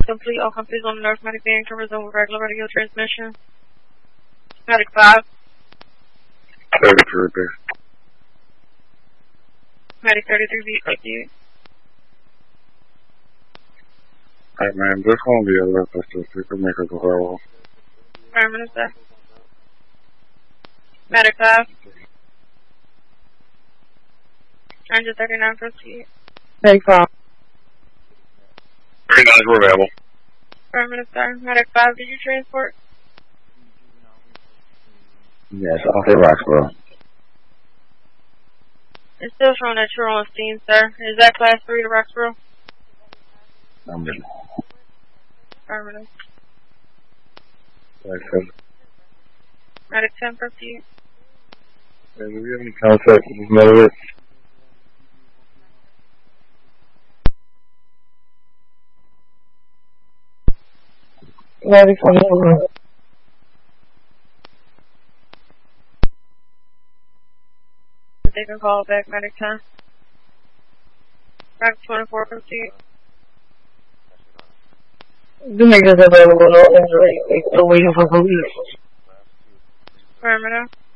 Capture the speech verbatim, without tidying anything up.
complete. All companies on the North Medic being to resume with regular radio transmission. Medic five. thirty-three repair. Medic thirty-three B, fifty-eight. Alright, man, this won't be a left us to you can make us go firewall. Prime Minister. Medic five. Ranger thirty-nine fifty-eight. Medic five. thirty-nine we're available. Prime Minister. Medic five, did you transport? Yes, off at Roxborough. It's still showing that you're on scene, sir. Is that class three to Roxborough? I'm in. Affirmative. Excellent. Medic ten fifty-eight. Hey, do we have any contact with this medic? Medic twenty-four. They can call back Medic ten. Medic twenty-four fifty-eight. Do make this available, no injury. We're still waiting for police. Affirmative.